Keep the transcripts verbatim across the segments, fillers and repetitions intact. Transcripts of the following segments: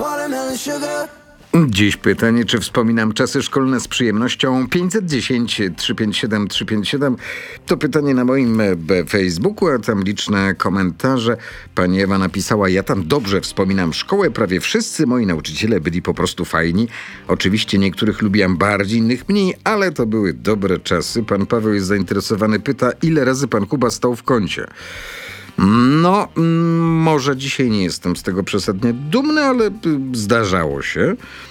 Dziś pytanie, czy wspominam czasy szkolne z przyjemnością? pięćset dziesięć trzysta pięćdziesiąt siedem trzysta pięćdziesiąt siedem to pytanie na moim e, Facebooku, a tam liczne komentarze. Pani Ewa napisała: ja tam dobrze wspominam szkołę, prawie wszyscy moi nauczyciele byli po prostu fajni. Oczywiście niektórych lubiłam bardziej, innych mniej, ale to były dobre czasy. Pan Paweł jest zainteresowany, pyta, ile razy pan Kuba stał w kącie. No, mm, może dzisiaj nie jestem z tego przesadnie dumny, ale y, zdarzało się.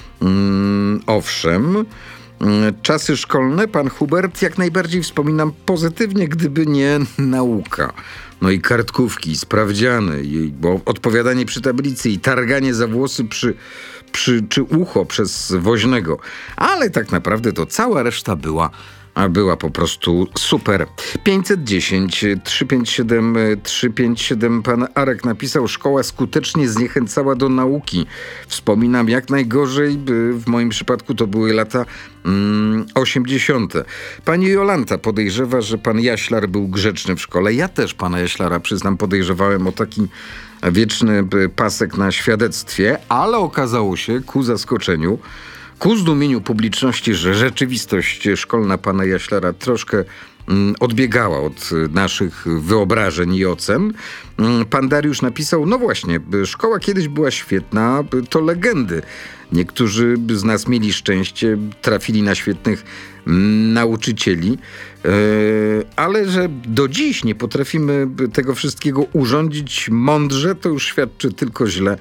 Mm, owszem, mm, czasy szkolne, pan Hubert, jak najbardziej wspominam pozytywnie, gdyby nie nauka. No i kartkówki, sprawdziany, i, bo odpowiadanie przy tablicy i targanie za włosy przy, przy, czy ucho przez woźnego. Ale tak naprawdę to cała reszta była A była po prostu super. pięćset dziesięć trzysta pięćdziesiąt siedem trzysta pięćdziesiąt siedem pan Arek napisał: szkoła skutecznie zniechęcała do nauki. Wspominam jak najgorzej, by w moim przypadku to były lata mm, osiemdziesiąte. Pani Jolanta podejrzewa, że pan Jaślar był grzeczny w szkole. Ja też pana Jaślara, przyznam, podejrzewałem o taki wieczny pasek na świadectwie, ale okazało się ku zaskoczeniu, ku zdumieniu publiczności, że rzeczywistość szkolna pana Jaślara troszkę mm, odbiegała od naszych wyobrażeń i ocen. Mm, pan Dariusz napisał: no właśnie, szkoła kiedyś była świetna, to legendy. Niektórzy z nas mieli szczęście, trafili na świetnych mm, nauczycieli, yy, ale że do dziś nie potrafimy tego wszystkiego urządzić mądrze, to już świadczy tylko źle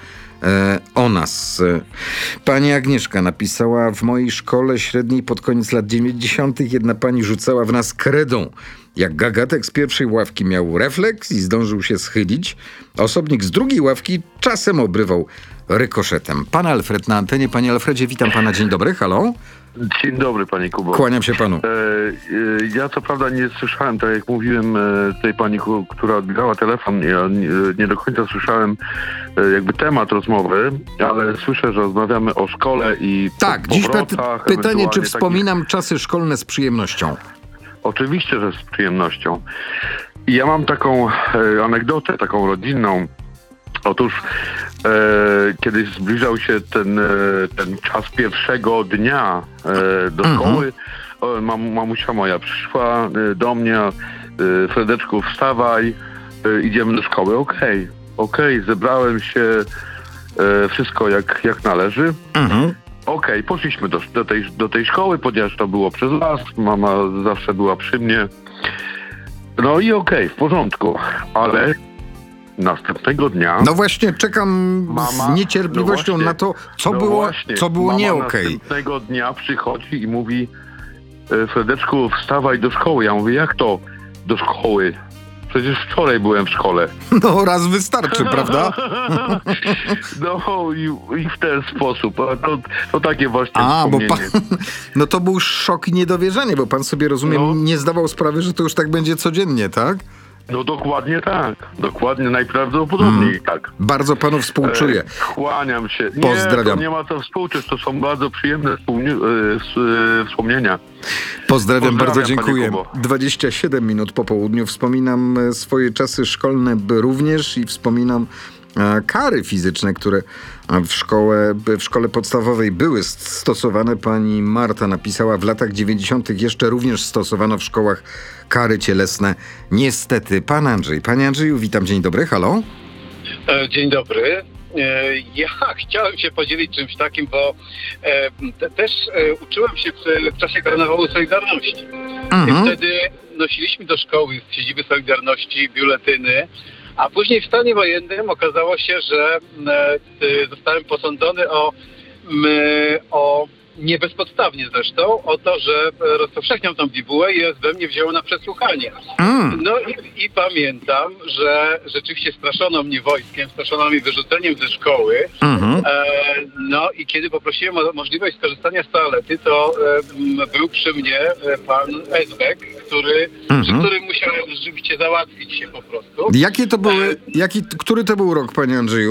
o nas. Pani Agnieszka napisała: w mojej szkole średniej pod koniec lat dziewięćdziesiątych jedna pani rzucała w nas kredą. Jak gagatek z pierwszej ławki miał refleks i zdążył się schylić, osobnik z drugiej ławki czasem obrywał rykoszetem. Pan Alfred na antenie. Panie Alfredzie, witam pana. Dzień dobry, halo. Dzień dobry, panie Kubo. Kłaniam się panu. E, e, ja co prawda nie słyszałem, tak jak mówiłem, e, tej pani, która odbierała telefon, ja nie, nie do końca słyszałem e, jakby temat rozmowy, ale słyszę, że rozmawiamy o szkole i tak, dziś py- pytanie, czy wspominam takich... czasy szkolne z przyjemnością? Oczywiście, że z przyjemnością. I ja mam taką e, anegdotę, taką rodzinną. Otóż e, kiedy zbliżał się ten, e, ten czas pierwszego dnia e, do szkoły, e, mam, mamusia moja przyszła e, do mnie: e, Fredeczku, wstawaj, e, idziemy do szkoły. Okej, okay, okej, okay, zebrałem się, e, wszystko jak, jak należy. Mhm. Okej, okay, poszliśmy do, do, tej, do tej szkoły, ponieważ to było przez las, mama zawsze była przy mnie. No i okej, okay, w porządku, ale następnego dnia... No właśnie, czekam mama, z niecierpliwością no właśnie, na to, co no było, właśnie, co było nie okej. Okay. Następnego dnia przychodzi i mówi: Fredeczku, wstawaj do szkoły. Ja mówię: jak to do szkoły? Przecież wczoraj byłem w szkole. No raz wystarczy, prawda? No i, i w ten sposób. To, to takie właśnie A, wspomnienie. Bo pan, no to był szok i niedowierzanie, bo pan sobie, rozumiem, no. nie zdawał sprawy, że to już tak będzie codziennie, tak? No dokładnie tak. Dokładnie, najprawdopodobniej hmm. tak. Bardzo panu współczuję. E, kłaniam się. Nie, Pozdrawiam. To nie ma co współczuć, to są bardzo przyjemne wspomnie- e, wspomnienia. Pozdrawiam, Pozdrawiam bardzo dziękuję. dwadzieścia siedem minut po południu. Wspominam swoje czasy szkolne również i wspominam kary fizyczne, które w szkole, w szkole podstawowej były stosowane. Pani Marta napisała: w latach dziewięćdziesiątych jeszcze również stosowano w szkołach kary cielesne. Niestety. Pan Andrzej. Panie Andrzeju, witam. Dzień dobry. Halo? Dzień dobry. Ja chciałem się podzielić czymś takim, bo te, też uczyłem się w, w czasie karnawału Solidarności. Mhm. I wtedy nosiliśmy do szkoły z siedziby Solidarności biuletyny, a później w stanie wojennym okazało się, że e, zostałem posądzony o, m, o nie bezpodstawnie zresztą, o to, że rozpowszechniam tą bibułę i S B mnie wzięło na przesłuchanie. Mm. No i, i pamiętam, że rzeczywiście straszono mnie wojskiem, straszono mnie wyrzuceniem ze szkoły. Mm-hmm. E, no i kiedy poprosiłem o możliwość skorzystania z toalety, to e, m, był przy mnie pan Esbek, który, mm-hmm. przy którym musiałem rzeczywiście załatwić się po prostu. Jakie to były, jaki, który to był rok, panie Andrzeju?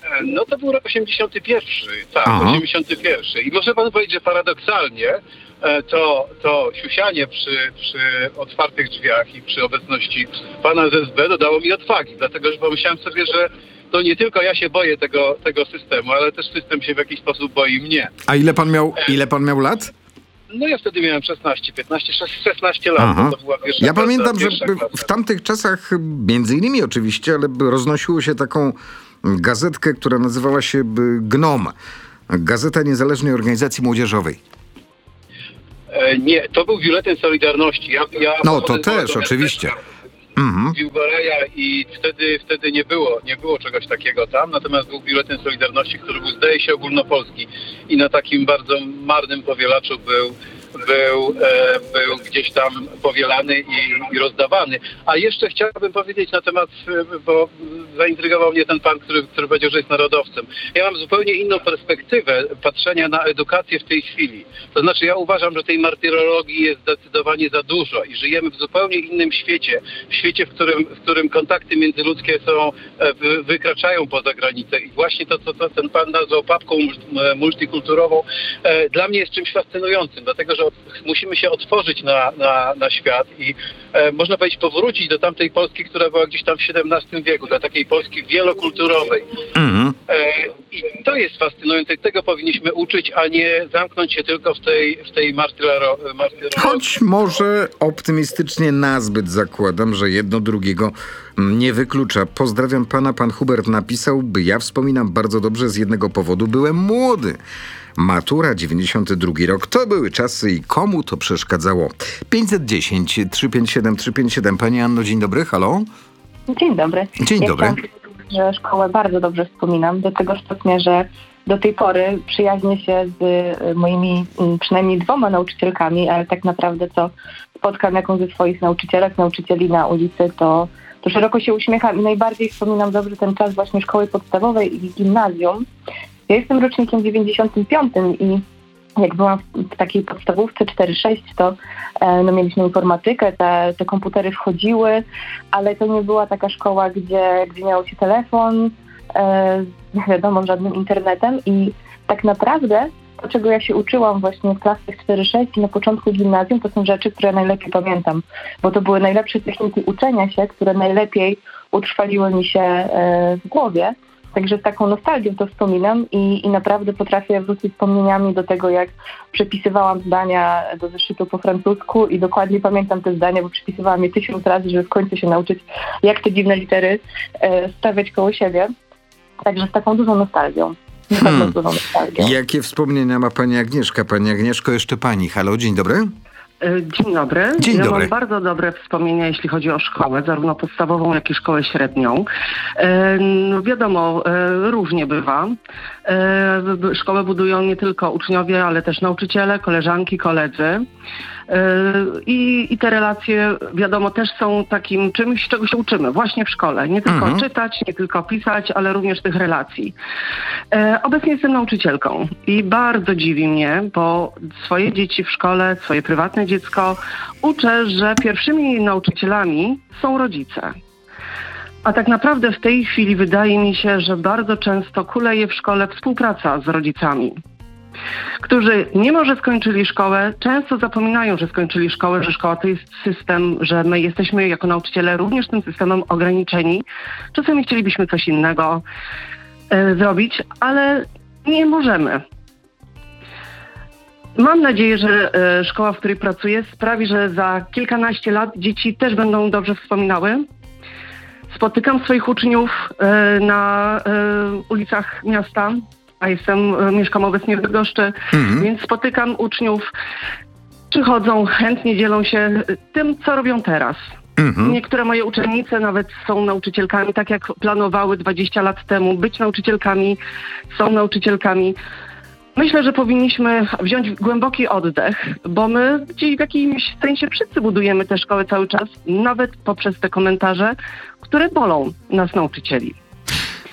No to był rok osiemdziesiąty pierwszy, tak, Aha. osiemdziesiąty pierwszy. I może pan powiedzieć, że paradoksalnie e, to, to siusianie przy, przy otwartych drzwiach i przy obecności pana z S B dodało mi odwagi, dlatego że pomyślałem sobie, że to nie tylko ja się boję tego, tego systemu, ale też system się w jakiś sposób boi mnie. A ile pan miał, ile pan miał lat? No ja wtedy miałem szesnaście, piętnaście, szesnaście lat. Aha. To była pierwsza Ja klasa, pamiętam, że pierwsza klasa. w tamtych czasach, między innymi oczywiście, ale roznosiło się taką gazetkę, która nazywała się Gnom. Gazeta Niezależnej Organizacji Młodzieżowej. E, nie, to był biuletyn Solidarności. Ja, ja No to pochodzę z też, Małego oczywiście. miasteczka, Mhm. z Biłgoreja i wtedy, wtedy nie było, nie było czegoś takiego tam, natomiast był biuletyn Solidarności, który był, zdaje się, ogólnopolski i na takim bardzo marnym powielaczu był, był, e, był gdzieś tam powielany i, i rozdawany. A jeszcze chciałbym powiedzieć na temat, e, bo zaintrygował mnie ten pan, który, który powiedział, że jest narodowcem. Ja mam zupełnie inną perspektywę patrzenia na edukację w tej chwili. To znaczy ja uważam, że tej martyrologii jest zdecydowanie za dużo i żyjemy w zupełnie innym świecie. W świecie, w którym, w którym kontakty międzyludzkie są, e, wy, wykraczają poza granicę. I właśnie to, co, co ten pan nazwał papką multikulturową, e, dla mnie jest czymś fascynującym, dlatego że musimy się otworzyć na, na, na świat i e, można powiedzieć powrócić do tamtej Polski, która była gdzieś tam w siedemnastym wieku, do takiej Polski wielokulturowej. Mhm. E, I to jest fascynujące i tego powinniśmy uczyć, a nie zamknąć się tylko w tej, w tej martyrolo- martyrologii. Choć może optymistycznie nazbyt zakładam, że jedno drugiego nie wyklucza. Pozdrawiam pana, pan Hubert napisał, by ja wspominam bardzo dobrze z jednego powodu, byłem młody. Matura, dziewięćdziesiąty drugi rok, to były czasy i komu to przeszkadzało? pięćset dziesięć, trzysta pięćdziesiąt siedem, trzysta pięćdziesiąt siedem. Pani Anno, dzień dobry, halo? Dzień dobry. Dzień ja dobry. Że szkołę bardzo dobrze wspominam, do tego stopnia, że do tej pory przyjaźnię się z moimi przynajmniej dwoma nauczycielkami, ale tak naprawdę co spotkam jakąś ze swoich nauczycielek, nauczycieli na ulicy, to, to szeroko się uśmiecham i najbardziej wspominam dobrze ten czas właśnie szkoły podstawowej i gimnazjum. Ja jestem rocznikiem dziewięćdziesiątym piątym i jak byłam w takiej podstawówce cztery sześć, to e, no, mieliśmy informatykę, te, te komputery wchodziły, ale to nie była taka szkoła, gdzie, gdzie miało się telefon, e, nie wiadomo, żadnym internetem i tak naprawdę to, czego ja się uczyłam właśnie w klasach cztery sześć i na początku gimnazjum, to są rzeczy, które najlepiej pamiętam, bo to były najlepsze techniki uczenia się, które najlepiej utrwaliły mi się e, w głowie. Także z taką nostalgią to wspominam i, i naprawdę potrafię wrócić wspomnieniami do tego, jak przepisywałam zdania do zeszytu po francusku i dokładnie pamiętam te zdania, bo przepisywałam je tysiąc razy, żeby w końcu się nauczyć, jak te dziwne litery e, stawiać koło siebie. Także z taką dużą nostalgią. Na pewno Hmm. z dużą nostalgią. Jakie wspomnienia ma pani Agnieszka? Pani Agnieszko, jeszcze pani. Halo, dzień dobry. Dzień dobry. Dzień ja dobry. mam bardzo dobre wspomnienia, jeśli chodzi o szkołę, zarówno podstawową, jak i szkołę średnią. E, no wiadomo, e, różnie bywa. E, szkołę budują nie tylko uczniowie, ale też nauczyciele, koleżanki, koledzy. I, I te relacje, wiadomo, też są takim czymś, czego się uczymy właśnie w szkole. Nie tylko Mhm. czytać, nie tylko pisać, ale również tych relacji. E, obecnie jestem nauczycielką i bardzo dziwi mnie, bo swoje dzieci w szkole, swoje prywatne dziecko uczę, że pierwszymi nauczycielami są rodzice. A tak naprawdę w tej chwili wydaje mi się, że bardzo często kuleje w szkole współpraca z rodzicami, którzy mimo, że skończyli szkołę, często zapominają, że skończyli szkołę, że szkoła to jest system, że my jesteśmy jako nauczyciele również tym systemem ograniczeni. Czasami chcielibyśmy coś innego e, zrobić, ale nie możemy. Mam nadzieję, że e, szkoła, w której pracuję, sprawi, że za kilkanaście lat dzieci też będą dobrze wspominały. Spotykam swoich uczniów e, na e, ulicach miasta, a jestem, e, mieszkam obecnie w Bydgoszczy, Mhm. więc spotykam uczniów, przychodzą, chętnie dzielą się tym, co robią teraz. Mhm. Niektóre moje uczennice nawet są nauczycielkami, tak jak planowały dwadzieścia lat temu być nauczycielkami, są nauczycielkami. Myślę, że powinniśmy wziąć głęboki oddech, bo my gdzieś w jakimś sensie wszyscy budujemy tę szkołę cały czas, nawet poprzez te komentarze, które bolą nas nauczycieli.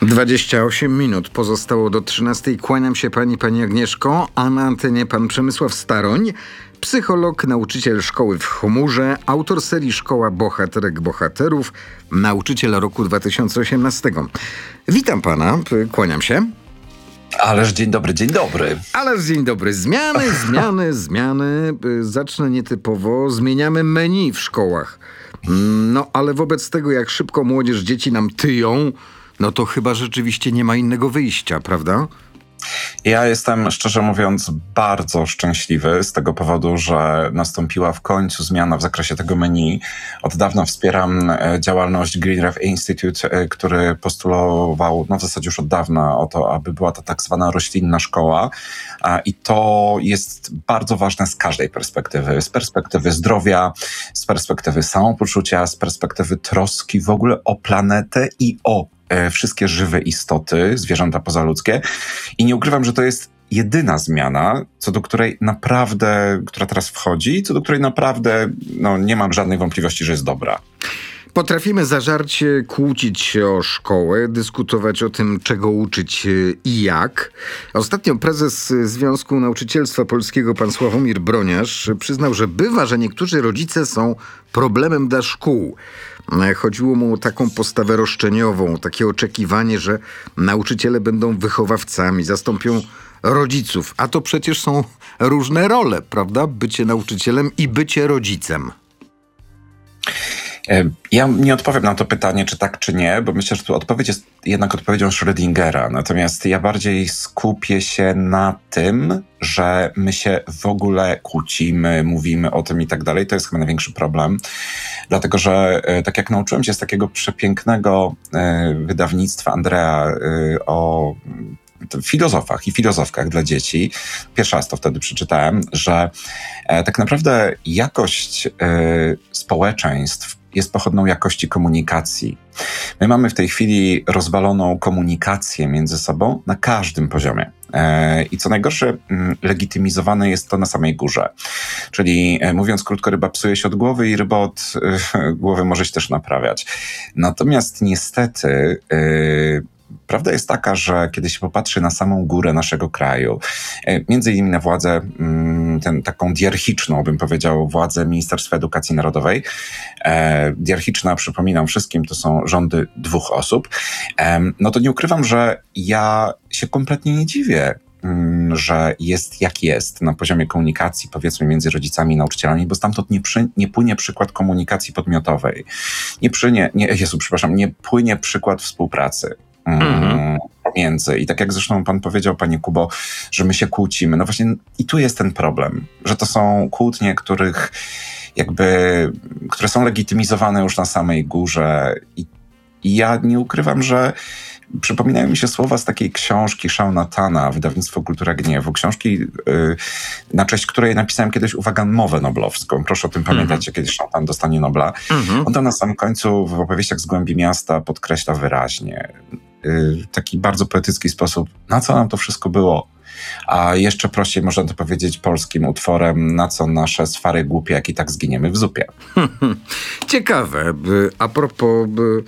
dwadzieścia osiem minut pozostało do trzynastej. Kłaniam się pani, pani Agnieszko, a na antenie pan Przemysław Staroń, psycholog, nauczyciel szkoły w chmurze, autor serii Szkoła Bohaterek Bohaterów, nauczyciel roku dwa tysiące osiemnastego. Witam pana, kłaniam się. Ależ dzień dobry, dzień dobry. Ależ dzień dobry. Zmiany, zmiany, zmiany. Zacznę nietypowo. Zmieniamy menu w szkołach. No, ale wobec tego, jak szybko młodzież, dzieci nam tyją, no to chyba rzeczywiście nie ma innego wyjścia, prawda? Ja jestem, szczerze mówiąc, bardzo szczęśliwy z tego powodu, że nastąpiła w końcu zmiana w zakresie tego menu. Od dawna wspieram działalność Green Ref Institute, który postulował, no w zasadzie już od dawna, o to, aby była to tak zwana roślinna szkoła. I to jest bardzo ważne z każdej perspektywy. Z perspektywy zdrowia, z perspektywy samopoczucia, z perspektywy troski w ogóle o planetę i o wszystkie żywe istoty, zwierzęta pozaludzkie. I nie ukrywam, że to jest jedyna zmiana, co do której naprawdę, która teraz wchodzi, co do której naprawdę no, nie mam żadnej wątpliwości, że jest dobra. Potrafimy zażarcie kłócić się o szkołę, dyskutować o tym, czego uczyć i jak. Ostatnio prezes Związku Nauczycielstwa Polskiego, pan Sławomir Broniarz, przyznał, że bywa, że niektórzy rodzice są problemem dla szkół. Chodziło mu o taką postawę roszczeniową, takie oczekiwanie, że nauczyciele będą wychowawcami, zastąpią rodziców. A to przecież są różne role, prawda? Bycie nauczycielem i bycie rodzicem. Ja nie odpowiem na to pytanie, czy tak, czy nie, bo myślę, że tu odpowiedź jest jednak odpowiedzią Schrödingera. Natomiast ja bardziej skupię się na tym, że my się w ogóle kłócimy, mówimy o tym i tak dalej. To jest chyba największy problem. Dlatego, że tak jak nauczyłem się z takiego przepięknego wydawnictwa Andrea o filozofach i filozofkach dla dzieci, pierwszy raz to wtedy przeczytałem, że tak naprawdę jakość społeczeństw jest pochodną jakości komunikacji. My mamy w tej chwili rozwaloną komunikację między sobą na każdym poziomie. I co najgorsze, legitymizowane jest to na samej górze. Czyli mówiąc krótko, ryba psuje się od głowy i ryba od głowy może się też naprawiać. Natomiast niestety prawda jest taka, że kiedy się popatrzy na samą górę naszego kraju, między innymi na władzę, ten, taką diarchiczną, bym powiedział, władzę Ministerstwa Edukacji Narodowej. E, diarchiczna, przypominam wszystkim, to są rządy dwóch osób. E, no to nie ukrywam, że ja się kompletnie nie dziwię, że jest jak jest na poziomie komunikacji, powiedzmy, między rodzicami i nauczycielami, bo stamtąd nie, przy, nie płynie przykład komunikacji podmiotowej. Nie płynie, nie, Jezu, przepraszam, nie płynie przykład współpracy. Mhm. Pomiędzy. I tak jak zresztą pan powiedział, panie Kubo, że my się kłócimy. No właśnie i tu jest ten problem, że to są kłótnie, których jakby, które są legitymizowane już na samej górze i, i ja nie ukrywam, że przypominają mi się słowa z takiej książki Shauna Tana, wydawnictwo Kultura Gniewu. Książki, yy, na cześć której napisałem kiedyś, uwaga, mowę noblowską. Proszę o tym pamiętać, mm-hmm. kiedy Shaun Tan dostanie Nobla. Mm-hmm. On to na samym końcu w opowieściach z Głębi Miasta podkreśla wyraźnie. Yy, taki bardzo poetycki sposób, na co nam to wszystko było. A jeszcze prościej można to powiedzieć polskim utworem, na co nasze swary głupie, jak i tak zginiemy w zupie. Ciekawe. A propos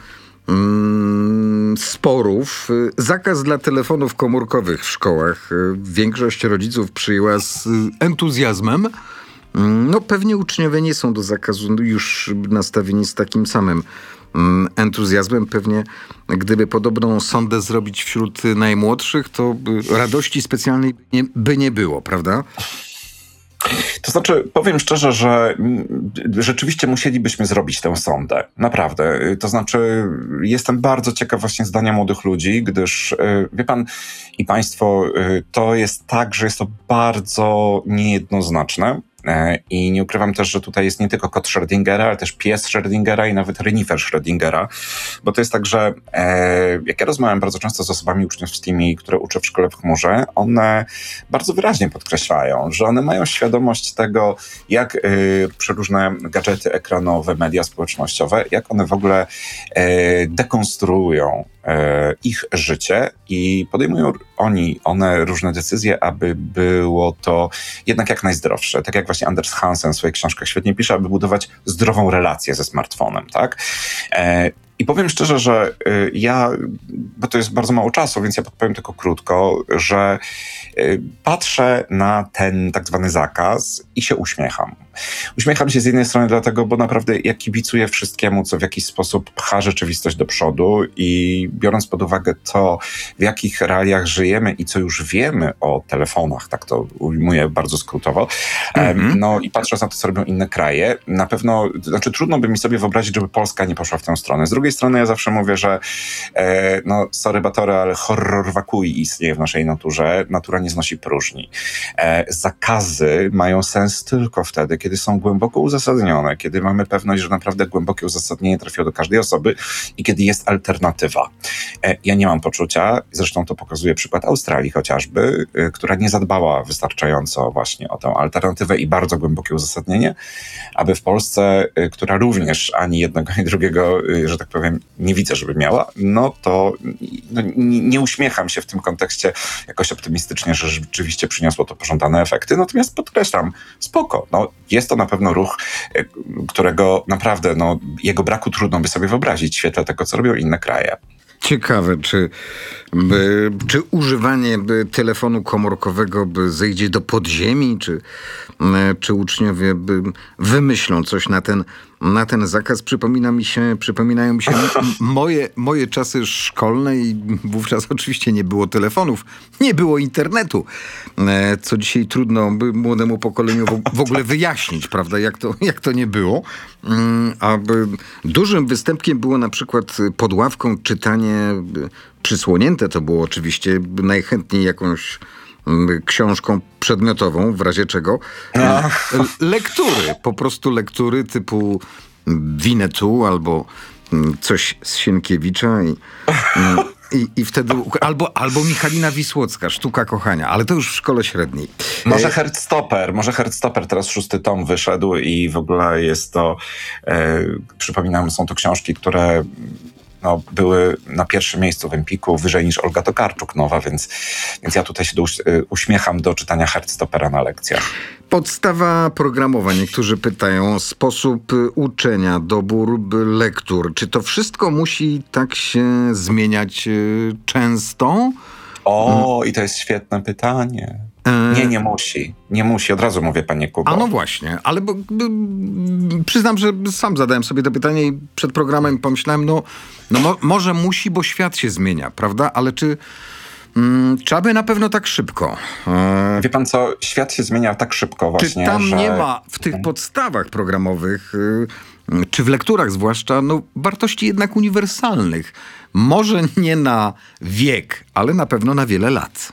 mm, sporów, zakaz dla telefonów komórkowych w szkołach większość rodziców przyjęła z entuzjazmem. No pewnie uczniowie nie są do zakazu już nastawieni z takim samym entuzjazmem. Pewnie gdyby podobną sondę zrobić wśród najmłodszych, to radości specjalnej by nie, by nie było, prawda? To znaczy, powiem szczerze, że rzeczywiście musielibyśmy zrobić tę sondę. Naprawdę. To znaczy, jestem bardzo ciekaw właśnie zdania młodych ludzi, gdyż, wie pan i państwo, to jest tak, że jest to bardzo niejednoznaczne. I nie ukrywam też, że tutaj jest nie tylko kot Schrödingera, ale też pies Schrödingera i nawet renifer Schrödingera, bo to jest tak, że e, jak ja rozmawiam bardzo często z osobami uczniowskimi, które uczę w szkole w chmurze, one bardzo wyraźnie podkreślają, że one mają świadomość tego, jak e, przeróżne gadżety ekranowe, media społecznościowe, jak one w ogóle e, dekonstruują e, ich życie i podejmują oni, one różne decyzje, aby było to jednak jak najzdrowsze. Tak jak właśnie Anders Hansen w swoich książkach świetnie pisze, aby budować zdrową relację ze smartfonem, tak? E, I powiem szczerze, że y, ja, bo to jest bardzo mało czasu, więc ja podpowiem tylko krótko, że y, patrzę na ten tak zwany zakaz i się uśmiecham. Uśmiecham się z jednej strony dlatego, bo naprawdę ja kibicuję wszystkiemu, co w jakiś sposób pcha rzeczywistość do przodu i biorąc pod uwagę to, w jakich realiach żyjemy i co już wiemy o telefonach, tak to ujmuję bardzo skrótowo, mm-hmm. no i patrząc na to, co robią inne kraje, na pewno, znaczy trudno by mi sobie wyobrazić, żeby Polska nie poszła w tę stronę. Z drugiej strony ja zawsze mówię, że e, no sorry batory, ale horror wakui istnieje w naszej naturze. Natura nie znosi próżni. E, zakazy mają sens tylko wtedy, kiedy są głęboko uzasadnione, kiedy mamy pewność, że naprawdę głębokie uzasadnienie trafiło do każdej osoby i kiedy jest alternatywa. E, ja nie mam poczucia, zresztą to pokazuje przykład Australii chociażby, e, która nie zadbała wystarczająco właśnie o tę alternatywę i bardzo głębokie uzasadnienie, aby w Polsce, e, która również ani jednego, ani drugiego, e, że tak powiem, nie widzę, żeby miała, no to no, nie, nie uśmiecham się w tym kontekście jakoś optymistycznie, że rzeczywiście przyniosło to pożądane efekty, natomiast podkreślam, spoko, no jest to na pewno ruch, którego naprawdę, no jego braku trudno by sobie wyobrazić w świetle tego, co robią inne kraje. Ciekawe, czy, by, czy używanie by telefonu komórkowego by zejdzie do podziemi, czy, czy uczniowie by wymyślą coś na ten, na ten zakaz. Przypomina mi się, przypominają mi się moje, moje czasy szkolne i wówczas oczywiście nie było telefonów, nie było internetu, co dzisiaj trudno by młodemu pokoleniu w ogóle wyjaśnić, prawda, jak to, jak to nie było. A dużym występkiem było na przykład pod ławką czytanie przysłonięte, to było oczywiście najchętniej jakąś książką przedmiotową, w razie czego. No. Lektury, po prostu lektury typu Winnetou albo coś z Sienkiewicza i, i, i wtedy albo, albo Michalina Wisłocka, Sztuka kochania, ale to już w szkole średniej. Może Heartstopper, może Heartstopper, teraz szósty tom wyszedł i w ogóle jest to, e, przypominam, są to książki, które no, były na pierwszym miejscu w Empiku, wyżej niż Olga Tokarczuk nowa, więc, więc ja tutaj się do, uśmiecham do czytania Heartstoppera na lekcjach. Podstawa programowa. Niektórzy pytają, sposób uczenia, dobór lektur. Czy to wszystko musi tak się zmieniać często? O, i to jest świetne pytanie. Nie, nie musi. Nie musi. Od razu mówię, panie Kubo. A no właśnie, ale bo, bo, przyznam, że sam zadałem sobie to pytanie i przed programem pomyślałem, no, no mo, może musi, bo świat się zmienia, prawda? Ale czy mm, czy aby na pewno tak szybko? E... Wie pan co, świat się zmienia tak szybko właśnie, Czy tam że... nie ma w tych podstawach programowych, y, czy w lekturach zwłaszcza, no wartości jednak uniwersalnych? Może nie na wiek, ale na pewno na wiele lat.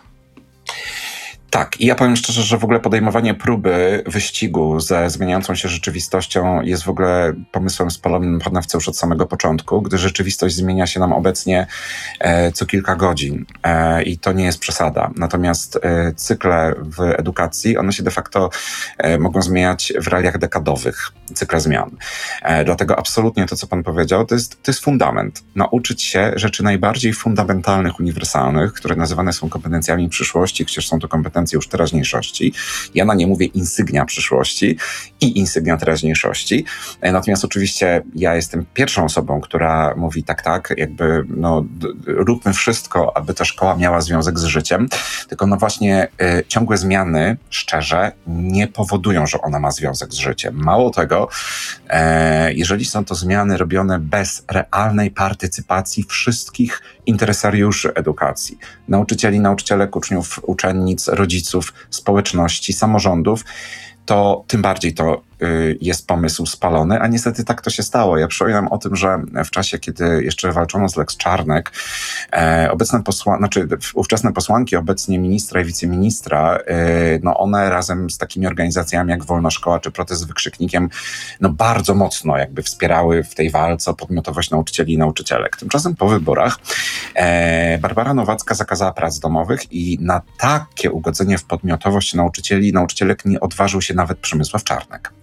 Tak, i ja powiem szczerze, że w ogóle podejmowanie próby wyścigu ze zmieniającą się rzeczywistością jest w ogóle pomysłem spalonym na nafce już od samego początku, gdy rzeczywistość zmienia się nam obecnie e, co kilka godzin e, i to nie jest przesada. Natomiast e, cykle w edukacji, one się de facto e, mogą zmieniać w realiach dekadowych, cykle zmian. E, dlatego absolutnie to, co pan powiedział, to jest, to jest fundament. Nauczyć się rzeczy najbardziej fundamentalnych, uniwersalnych, które nazywane są kompetencjami przyszłości, chociaż są to kompetencje już teraźniejszości. Ja na nie mówię insygnia przyszłości i insygnia teraźniejszości. Natomiast oczywiście ja jestem pierwszą osobą, która mówi tak, tak, jakby no d- róbmy wszystko, aby ta szkoła miała związek z życiem. Tylko no właśnie y, ciągłe zmiany, szczerze, nie powodują, że ona ma związek z życiem. Mało tego, e, jeżeli są to zmiany robione bez realnej partycypacji wszystkich interesariuszy edukacji, nauczycieli, nauczycielek, uczniów, uczennic, rodziców, społeczności, samorządów, to tym bardziej to y, jest pomysł spalony, a niestety tak to się stało. Ja przypominam o tym, że w czasie, kiedy jeszcze walczono z Lex Czarnek, e, obecne posła, znaczy ówczesne posłanki, obecnie ministra i wiceministra, e, no one razem z takimi organizacjami jak Wolna Szkoła czy Protest z Wykrzyknikiem, no bardzo mocno jakby wspierały w tej walce o podmiotowość nauczycieli i nauczycielek. Tymczasem po wyborach e, Barbara Nowacka zakazała prac domowych i na takie ugodzenie w podmiotowość nauczycieli i nauczycielek nie odważył się nawet Przemysław Czarnek.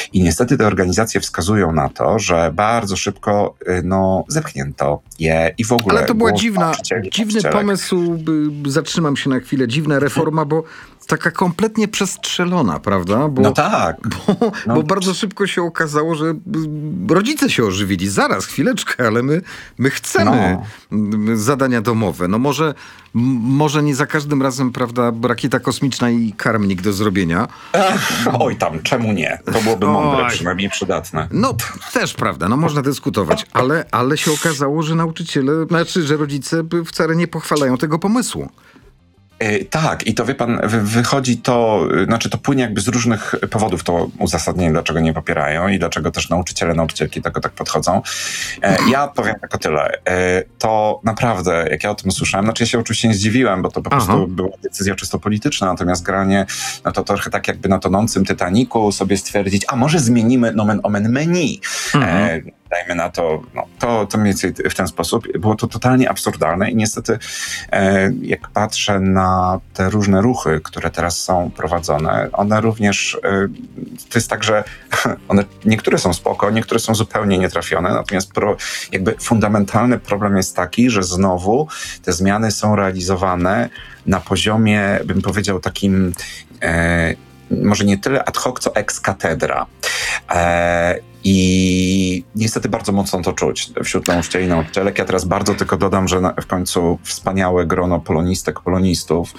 I niestety te organizacje wskazują na to, że bardzo szybko no, zepchnięto je i w ogóle... Ale to była głos dziwna, nauczycieli, dziwny nauczycielek. pomysł, by, zatrzymam się na chwilę, dziwna reforma, bo taka kompletnie przestrzelona, prawda? Bo, No tak. Bo, No. bo bardzo szybko się okazało, że rodzice się ożywili. Zaraz, chwileczkę, ale my, my chcemy No. zadania domowe. No może, m- może nie za każdym razem, prawda, rakieta kosmiczna i karmnik do zrobienia. Ach, oj tam, czemu nie? To byłoby mądre, Oj. przynajmniej przydatne. No też prawda, no można dyskutować, ale, ale się okazało, że nauczyciele, znaczy, że rodzice wcale nie pochwalają tego pomysłu. Yy, tak, i to wie pan, wy, wychodzi to, yy, znaczy to płynie jakby z różnych powodów, to uzasadnienie, dlaczego nie popierają i dlaczego też nauczyciele, nauczycielki tego tak podchodzą. Yy, ja powiem tylko tyle. Yy, to naprawdę, jak ja o tym usłyszałem, znaczy ja się oczywiście nie zdziwiłem, bo to po Aha. prostu była decyzja czysto polityczna, natomiast granie, no to trochę tak jakby na tonącym Titanicu sobie stwierdzić, a może zmienimy nomen omen menu. Mhm. Yy, dajmy na to, no, to, to mniej więcej w ten sposób. Było to totalnie absurdalne i niestety e, jak patrzę na te różne ruchy, które teraz są prowadzone, one również, e, to jest tak, że one, niektóre są spoko, niektóre są zupełnie nietrafione, natomiast pro, jakby fundamentalny problem jest taki, że znowu te zmiany są realizowane na poziomie, bym powiedział, takim e, może nie tyle ad hoc, co ex cathedra. E, I niestety bardzo mocno to czuć wśród nauczycieli i nauczycielek. Ja teraz bardzo tylko dodam, że na, w końcu wspaniałe grono polonistek, polonistów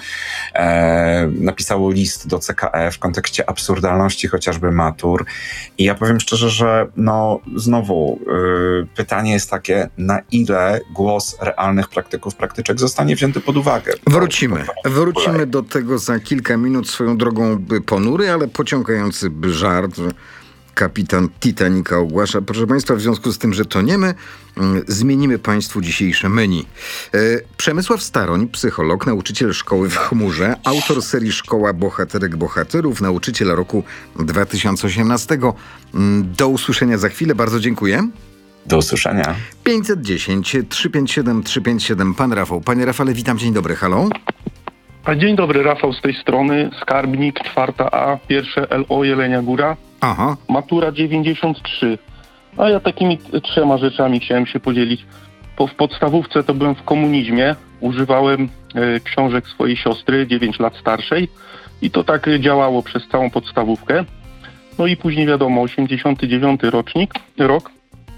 e, napisało list do C K E w kontekście absurdalności chociażby matur. I ja powiem szczerze, że no znowu y, pytanie jest takie, na ile głos realnych praktyków, praktyczek zostanie wzięty pod uwagę. Wrócimy. Wrócimy do tego za kilka minut. Swoją drogą by ponury, ale pociągający by żart. Kapitan Titanica ogłasza. Proszę Państwa, w związku z tym, że toniemy, mm, zmienimy Państwu dzisiejsze menu. E, Przemysław Staroń, psycholog, nauczyciel szkoły w chmurze, autor serii Szkoła Bohaterek Bohaterów, nauczyciel roku dwa tysiące osiemnastego. Mm, Do usłyszenia za chwilę. Bardzo dziękuję. Do usłyszenia. pięćset dziesięć, trzysta pięćdziesiąt siedem, trzysta pięćdziesiąt siedem. Pan Rafał. Panie Rafale, witam. Dzień dobry. Halo? A dzień dobry, Rafał z tej strony, Skarbnik, czwarta A, pierwsze L O, Jelenia Góra, Aha. matura dziewięćdziesiąt trzy. A ja takimi t- trzema rzeczami chciałem się podzielić. Po, w podstawówce to byłem w komunizmie, używałem e, książek swojej siostry, dziewięć lat starszej i to tak e, działało przez całą podstawówkę. No i później wiadomo, osiemdziesiąty dziewiąty rocznik, rok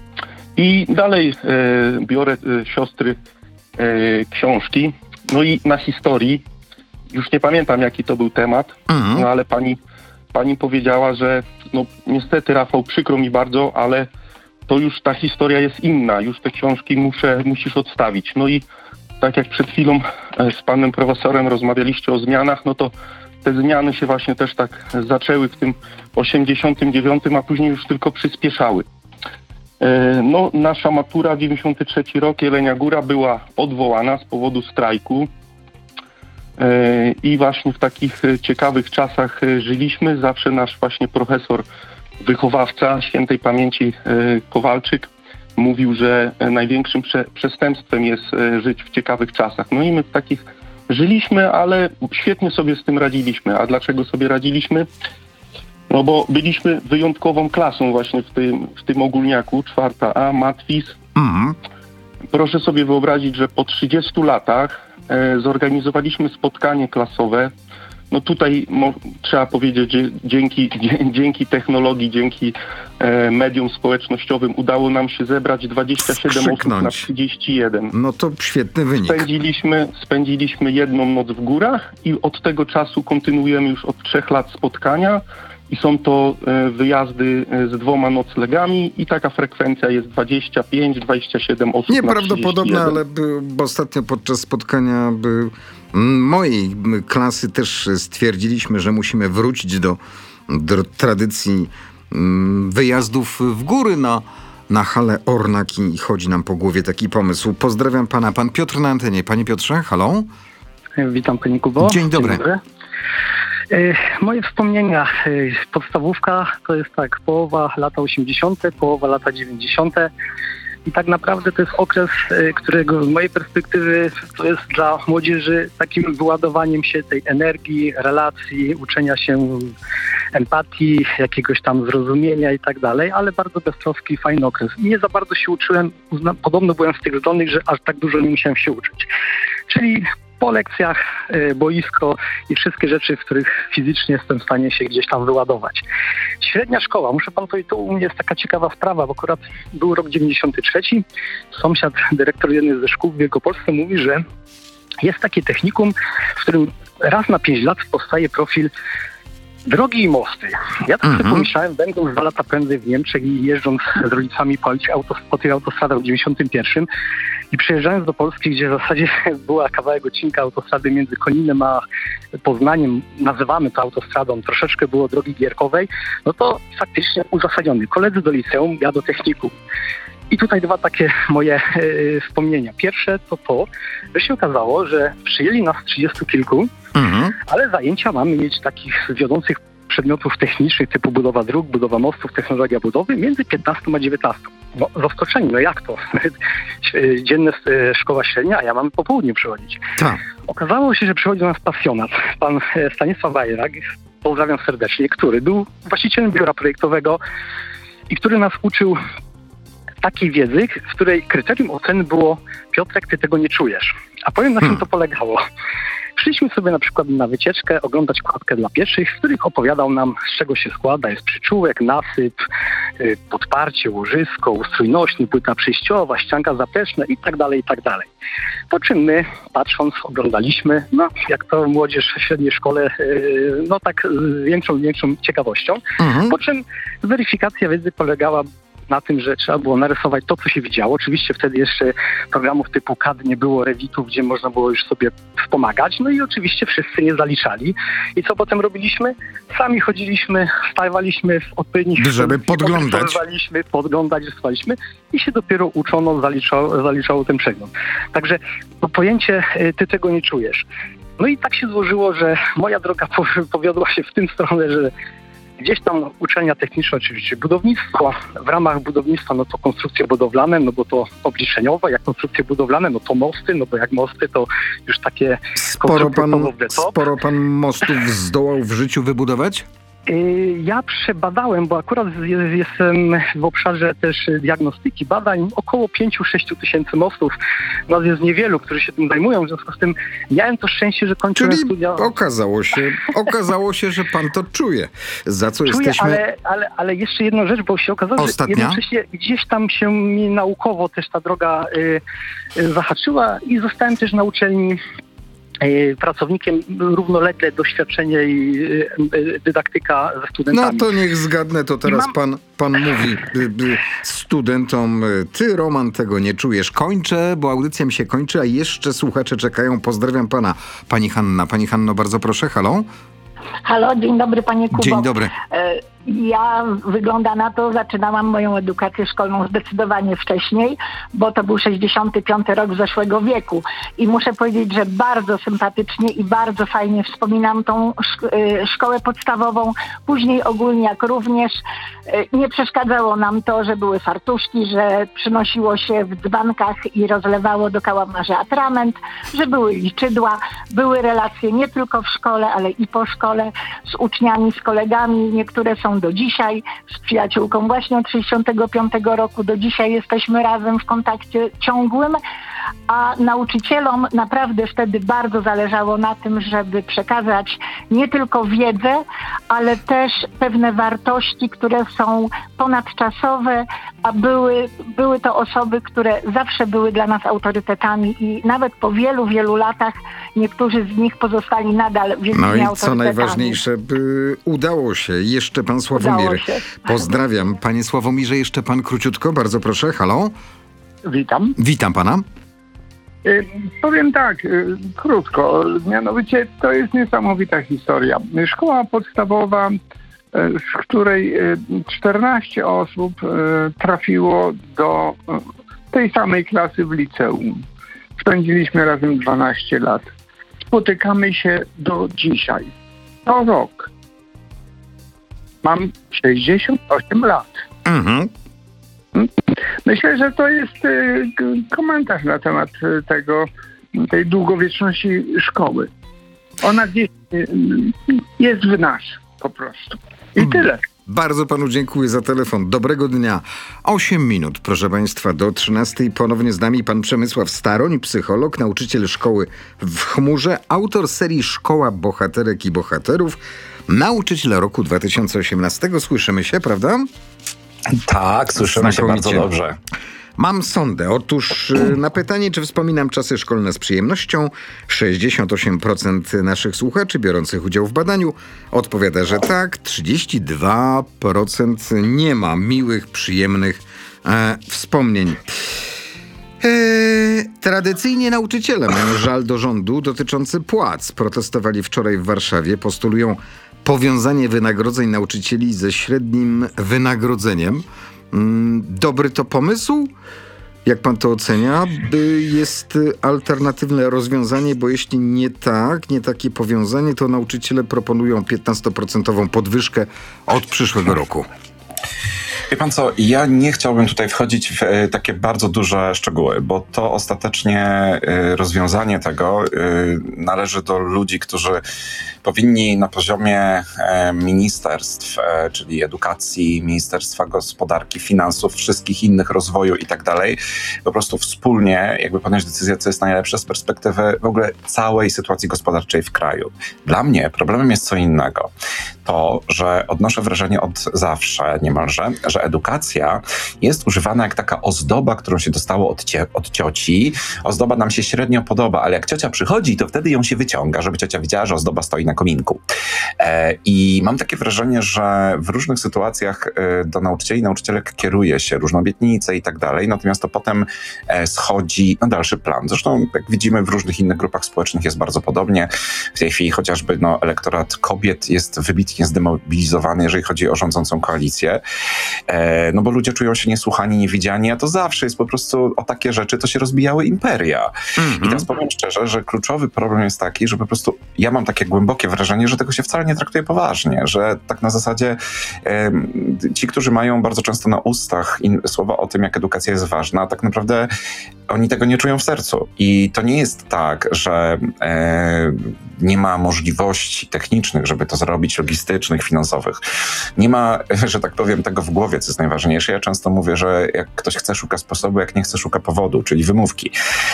i dalej e, biorę e, siostry e, książki, no i na historii, już nie pamiętam jaki to był temat, Mhm. no ale pani, pani powiedziała, że no niestety Rafał, przykro mi bardzo, ale to już ta historia jest inna, już te książki muszę, musisz odstawić. No i tak jak przed chwilą e, z panem profesorem rozmawialiście o zmianach, no to te zmiany się właśnie też tak zaczęły w tym osiemdziesiątym dziewiątym, a później już tylko przyspieszały. E, No, nasza matura, dziewięćdziesiąty trzeci rok, Jelenia Góra, była odwołana z powodu strajku. E, I właśnie w takich e, ciekawych czasach e, żyliśmy. Zawsze nasz właśnie profesor, wychowawca świętej pamięci e, Kowalczyk mówił, że e, największym prze, przestępstwem jest e, żyć w ciekawych czasach. No i my w takich żyliśmy, ale świetnie sobie z tym radziliśmy. A dlaczego sobie radziliśmy? No bo byliśmy wyjątkową klasą właśnie w tym, w tym ogólniaku, czwarta A, matwis. Mhm. Proszę sobie wyobrazić, że po trzydziestu latach e, zorganizowaliśmy spotkanie klasowe. No tutaj mo, trzeba powiedzieć, że dzięki, dzie, dzięki technologii, dzięki e, mediom społecznościowym udało nam się zebrać dwadzieścia siedem osób na Skrzyknąć. trzydzieści jeden. No to świetny wynik. Spędziliśmy, spędziliśmy jedną noc w górach i od tego czasu kontynuujemy już od trzech lat spotkania i są to e, wyjazdy e, z dwoma noclegami i taka frekwencja jest dwadzieścia pięć dwadzieścia siedem osób Nieprawdopodobne, na trzydzieści jeden. ale by, bo ostatnio podczas spotkania by, m, mojej m, klasy też stwierdziliśmy, że musimy wrócić do, do tradycji m, wyjazdów w góry na, na halę Ornak i chodzi nam po głowie taki pomysł. Pozdrawiam pana. Pan Piotr na antenie. Panie Piotrze, halo? Witam Pani Kubo. Dzień dobry. E, Moje wspomnienia, e, podstawówka to jest tak, połowa lata osiemdziesiąte, połowa lata dziewięćdziesiąte. I tak naprawdę to jest okres, y, którego z mojej perspektywy to jest dla młodzieży takim wyładowaniem się tej energii, relacji, uczenia się empatii, jakiegoś tam zrozumienia i tak dalej, ale bardzo beztroski, fajny okres. Nie za bardzo się uczyłem, uzna, podobno byłem z tych zdolnych, że aż tak dużo nie musiałem się uczyć. Czyli po lekcjach y, boisko i wszystkie rzeczy, w których fizycznie jestem w stanie się gdzieś tam wyładować. Średnia szkoła, muszę pan powiedzieć, to u mnie jest taka ciekawa sprawa, bo akurat był rok dziewięćdziesiąty trzeci. Sąsiad, dyrektor jednej ze szkół w Wielkopolsce mówi, że jest takie technikum, w którym raz na pięć lat powstaje profil drogi i mosty. Ja tak sobie pomyślałem, będąc dwa lata prędzej w Niemczech i jeżdżąc z rodzicami po, autos, po tych autostradach w dziewięćdziesiątym pierwszym i przyjeżdżając do Polski, gdzie w zasadzie była kawałek odcinka autostrady między Koninem a Poznaniem, nazywamy to autostradą, troszeczkę było drogi gierkowej, no to faktycznie uzasadniony. Koledzy do liceum, ja do technikum. I tutaj dwa takie moje y, wspomnienia. Pierwsze to to, że się okazało, że przyjęli nas trzydziestu kilku, mhm. ale zajęcia mamy mieć takich wiodących przedmiotów technicznych typu budowa dróg, budowa mostów, technologia budowy między piętnastą a dziewiętnastą. No zaskoczeni, no jak to? Dzienne szkoła średnia, a ja mam po południu przychodzić. Tak. Okazało się, że przychodzi do nas pasjonat, pan Stanisław Wajrak, pozdrawiam serdecznie, który był właścicielem biura projektowego i który nas uczył takiej wiedzy, w której kryterium oceny było: Piotrek, ty tego nie czujesz. A powiem, na czym to polegało. Szliśmy sobie na przykład na wycieczkę oglądać kładkę dla pieszych, w których opowiadał nam, z czego się składa. Jest przyczółek, nasyp, podparcie, łożysko, ustrój nośny, płyta przejściowa, ścianka zapleczna i tak dalej, i tak dalej. Po czym my, patrząc, oglądaliśmy, no jak to młodzież w średniej szkole, no tak z większą, większą ciekawością. Mhm. Po czym weryfikacja wiedzy polegała na tym, że trzeba było narysować to, co się widziało. Oczywiście wtedy jeszcze programów typu K D nie było, Revitów, gdzie można było już sobie wspomagać. No i oczywiście wszyscy nie zaliczali. I co potem robiliśmy? Sami chodziliśmy, stawaliśmy w odpowiednich... Żeby podglądać. Podglądać, rysowaliśmy i się dopiero uczono, zaliczało, zaliczało ten przegląd. Także to pojęcie, ty tego nie czujesz. No i tak się złożyło, że moja droga powiodła się w tym stronę, że gdzieś tam uczelnia techniczna, oczywiście budownictwo. W ramach budownictwa, no to konstrukcje budowlane, no bo to obliczeniowe. Jak konstrukcje budowlane, no to mosty, no bo jak mosty, to już takie... Sporo pan, sporo pan mostów zdołał w życiu wybudować? Ja przebadałem, bo akurat jestem w obszarze też diagnostyki, badań, około pięć do sześciu tysięcy mostów. Nas jest niewielu, którzy się tym zajmują, w związku z tym miałem to szczęście, że kończyłem Czyli studia. okazało się, okazało się, że pan to czuje. Za co Czuję, jesteśmy... ale, ale, ale jeszcze jedną rzecz, bo się okazało, Ostatnia? że jednocześnie gdzieś tam się mi naukowo też ta droga y, y, zahaczyła i zostałem też na uczelni pracownikiem, równolegle doświadczenie i dydaktyka ze studentami. No to niech zgadnę, to teraz mam... pan, pan mówi studentom: ty, Roman, tego nie czujesz. Kończę, bo audycja mi się kończy, a jeszcze słuchacze czekają. Pozdrawiam pana. Pani Hanna. Pani Hanno, bardzo proszę. Halo? Halo, dzień dobry panie Kubo. Dzień dobry. Ja, wygląda na to, zaczynałam moją edukację szkolną zdecydowanie wcześniej, bo to był sześćdziesiąty piąty rok zeszłego wieku. I muszę powiedzieć, że bardzo sympatycznie i bardzo fajnie wspominam tą szko- szkołę podstawową. Później ogólnie, jak również nie przeszkadzało nam to, że były fartuszki, że przynosiło się w dzbankach i rozlewało do kałamarza atrament, że były liczydła, były relacje nie tylko w szkole, ale i po szkole z uczniami, z kolegami. Niektóre są do dzisiaj, z przyjaciółką właśnie od sześćdziesiątego piątego roku do dzisiaj jesteśmy razem w kontakcie ciągłym, a nauczycielom naprawdę wtedy bardzo zależało na tym, żeby przekazać nie tylko wiedzę, ale też pewne wartości, które są ponadczasowe, a były, były to osoby, które zawsze były dla nas autorytetami i nawet po wielu, wielu latach niektórzy z nich pozostali nadal wielkimi No i autorytetami. co najważniejsze, by udało się. Jeszcze pan Sławomir. Pozdrawiam. Panie Sławomirze, jeszcze pan króciutko, bardzo proszę. Halo? Witam. Witam pana. Y, powiem tak, y, krótko, mianowicie to jest niesamowita historia. Szkoła podstawowa, y, z której y, czternaście osób y, trafiło do y, tej samej klasy w liceum. Spędziliśmy razem dwanaście lat. Spotykamy się do dzisiaj. To rok. Mam sześćdziesiąt osiem lat. Mhm. Myślę, że to jest y, komentarz na temat y, tego, tej długowieczności szkoły. Ona gdzieś y, jest w nas po prostu. I tyle. Bardzo panu dziękuję za telefon. Dobrego dnia. Osiem minut, proszę państwa, do trzynastej. Ponownie z nami pan Przemysław Staroń, psycholog, nauczyciel szkoły w Chmurze, autor serii Szkoła Bohaterek i Bohaterów, nauczyciel roku dwa tysiące osiemnastego. Słyszymy się, prawda? Tak, słyszymy się bardzo dobrze. Mam sondę. Otóż y, na pytanie, czy wspominam czasy szkolne z przyjemnością, sześćdziesiąt osiem procent naszych słuchaczy biorących udział w badaniu odpowiada, że tak, trzydzieści dwa procent nie ma miłych, przyjemnych e, wspomnień. E, tradycyjnie nauczyciele mają żal do rządu dotyczący płac. Protestowali wczoraj w Warszawie, postulują powiązanie wynagrodzeń nauczycieli ze średnim wynagrodzeniem. Dobry to pomysł? Jak pan to ocenia? Jest alternatywne rozwiązanie, bo jeśli nie tak, nie takie powiązanie, to nauczyciele proponują piętnastoprocentową podwyżkę od przyszłego roku. Wie pan co, ja nie chciałbym tutaj wchodzić w e, takie bardzo duże szczegóły, bo to ostatecznie e, rozwiązanie tego e, należy do ludzi, którzy powinni na poziomie e, ministerstw, e, czyli edukacji, Ministerstwa Gospodarki, Finansów, wszystkich innych, rozwoju i tak dalej, po prostu wspólnie jakby podjąć decyzję, co jest najlepsze z perspektywy w ogóle całej sytuacji gospodarczej w kraju. Dla mnie problemem jest co innego. To, że odnoszę wrażenie od zawsze niemalże, że edukacja jest używana jak taka ozdoba, którą się dostało od, cie, od cioci. Ozdoba nam się średnio podoba, ale jak ciocia przychodzi, to wtedy ją się wyciąga, żeby ciocia widziała, że ozdoba stoi na kominku. E, I mam takie wrażenie, że w różnych sytuacjach e, do nauczycieli i nauczycielek kieruje się różne obietnice i tak dalej, natomiast to potem e, schodzi na dalszy plan. Zresztą, jak widzimy, w różnych innych grupach społecznych jest bardzo podobnie. W tej chwili chociażby no, elektorat kobiet jest wybitnie zdemobilizowany, jeżeli chodzi o rządzącą koalicję. E, no bo ludzie czują się niesłuchani, niewidziani, a to zawsze jest po prostu o takie rzeczy, to się rozbijały imperia. Mm-hmm. I teraz powiem szczerze, że kluczowy problem jest taki, że po prostu ja mam takie głębokie wrażenie, że tego się wcale nie traktuje poważnie, że tak na zasadzie e, ci, którzy mają bardzo często na ustach in, słowa o tym, jak edukacja jest ważna, tak naprawdę oni tego nie czują w sercu. I to nie jest tak, że e, nie ma możliwości technicznych, żeby to zrobić, logistycznych, finansowych. Nie ma, że tak powiem, tego w głowie, co jest najważniejsze. Ja często mówię, że jak ktoś chce, szuka sposobu, jak nie chce, szuka powodu, czyli wymówki.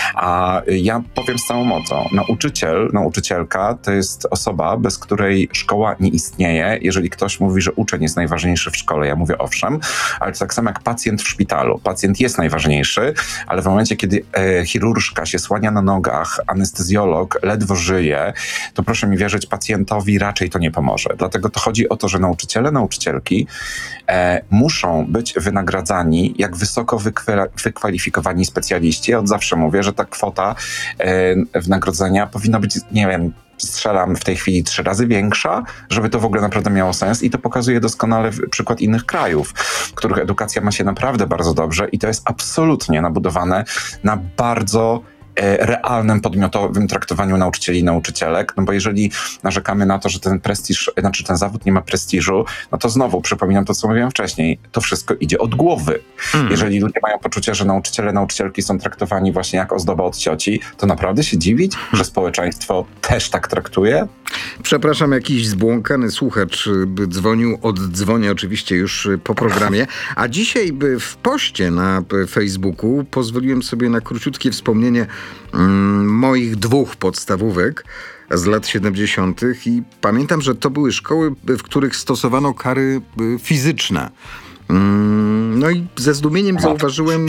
A ja powiem z całą mocą, nauczyciel, nauczycielka to jest osoba, bez której szkoła nie istnieje. Jeżeli ktoś mówi, że uczeń jest najważniejszy w szkole, ja mówię owszem, ale to tak samo jak pacjent w szpitalu. Pacjent jest najważniejszy, ale w momencie, kiedy e, chirurżka się słania na nogach, anestezjolog ledwo żyje, to proszę mi wierzyć, pacjentowi raczej to nie pomoże. Dlatego to chodzi o to, że nauczyciele, nauczycielki e, muszą być wynagradzani jak wysoko wykwa- wykwalifikowani specjaliści. Ja od zawsze mówię, że ta kwota e, wynagrodzenia powinna być, nie wiem, strzelam w tej chwili trzy razy większa, żeby to w ogóle naprawdę miało sens i to pokazuje doskonale przykład innych krajów, w których edukacja ma się naprawdę bardzo dobrze i to jest absolutnie nabudowane na bardzo realnym, podmiotowym traktowaniu nauczycieli i nauczycielek, no bo jeżeli narzekamy na to, że ten prestiż, znaczy ten zawód nie ma prestiżu, no to znowu przypominam to, co mówiłem wcześniej, to wszystko idzie od głowy. Hmm. Jeżeli ludzie mają poczucie, że nauczyciele, nauczycielki są traktowani właśnie jak ozdoba od cioci, to naprawdę się dziwić, że społeczeństwo też tak traktuje? Przepraszam, jakiś zbłąkany słuchacz by dzwonił, oddzwonię oczywiście już po programie, a dzisiaj by w poście na Facebooku pozwoliłem sobie na króciutkie wspomnienie mm, moich dwóch podstawówek z lat siedemdziesiątych i pamiętam, że to były szkoły, w których stosowano kary fizyczne. No i ze zdumieniem zauważyłem,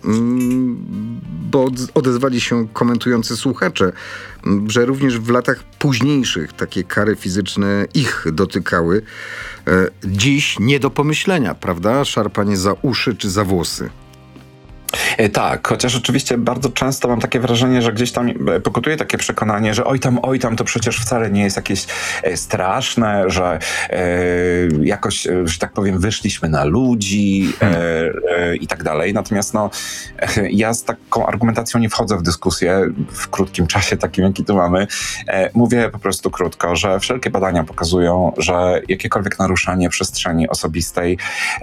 bo odezwali się komentujący słuchacze, że również w latach późniejszych takie kary fizyczne ich dotykały. Dziś nie do pomyślenia, prawda? Szarpanie za uszy czy za włosy. Tak, chociaż oczywiście bardzo często mam takie wrażenie, że gdzieś tam pokutuje takie przekonanie, że oj tam, oj tam, to przecież wcale nie jest jakieś straszne, że e, jakoś, że tak powiem, wyszliśmy na ludzi e, e, i tak dalej. Natomiast no, e, ja z taką argumentacją nie wchodzę w dyskusję w krótkim czasie, takim jaki tu mamy. E, mówię po prostu krótko, że wszelkie badania pokazują, że jakiekolwiek naruszanie przestrzeni osobistej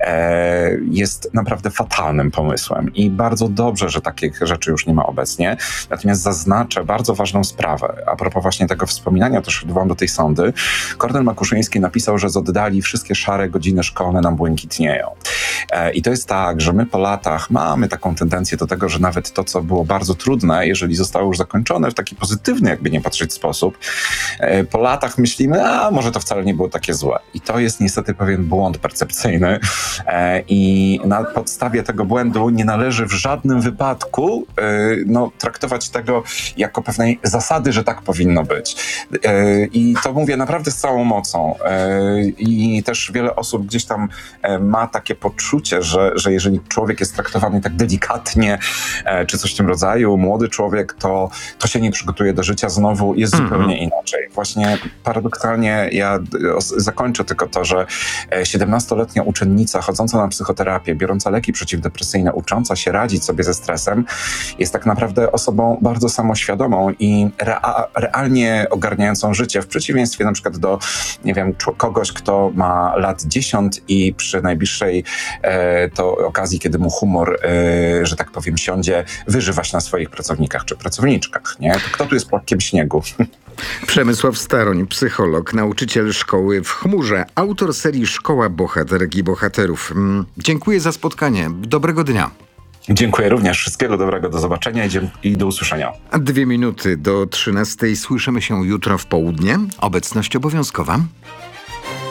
e, jest naprawdę fatalnym pomysłem i bardzo dobrze, że takich rzeczy już nie ma obecnie. Natomiast zaznaczę bardzo ważną sprawę. A propos właśnie tego wspominania, też odwołam do tej sondy. Kornel Makuszyński napisał, że z oddali wszystkie szare godziny szkolne nam błękitnieją. E, I to jest tak, że my po latach mamy taką tendencję do tego, że nawet to, co było bardzo trudne, jeżeli zostało już zakończone w taki pozytywny, jakby nie patrzeć sposób, e, po latach myślimy, a może to wcale nie było takie złe. I to jest niestety pewien błąd percepcyjny e, i na podstawie tego błędu nie należy w żadnym wypadku e, no, traktować tego jako pewnej zasady, że tak powinno być. E, I to mówię naprawdę z całą mocą. E, I też wiele osób gdzieś tam e, ma takie poczucie, że, że jeżeli człowiek jest traktowany tak delikatnie, e, czy coś w tym rodzaju, młody człowiek, to, to się nie przygotuje do życia znowu, jest mm-hmm. zupełnie inaczej. Właśnie paradoksalnie ja zakończę tylko to, że siedemnastoletnia uczennica chodząca na psychoterapię, biorąca leki przeciwdepresyjne, ucząca się radzić sobie ze stresem, jest tak naprawdę osobą bardzo samoświadomą i rea- realnie ogarniającą życie, w przeciwieństwie na przykład do, nie wiem, kogoś, kto ma lat dziesięć i przy najbliższej e, to okazji, kiedy mu humor, e, że tak powiem, siądzie, wyżywa się na swoich pracownikach czy pracowniczkach, nie? To kto tu jest płatkiem śniegu? Przemysław Staroń, psycholog, nauczyciel szkoły w chmurze, autor serii Szkoła Bohaterek i Bohaterów. Dziękuję za spotkanie. Dobrego dnia. Dziękuję również. Wszystkiego dobrego. Do zobaczenia i do usłyszenia. Dwie minuty do trzynastej. Słyszymy się jutro w południe. Obecność obowiązkowa.